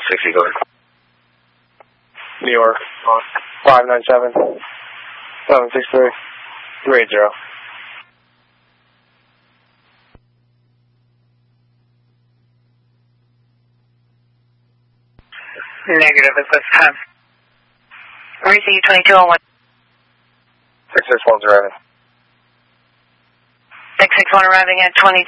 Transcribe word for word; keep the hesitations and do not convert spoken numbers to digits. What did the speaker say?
sixty, go ahead. New York, five nine seven, seven six three, three eight zero. Negative at this time. Receive twenty-two oh one. six six one's arriving. six six one arriving at twenty-two.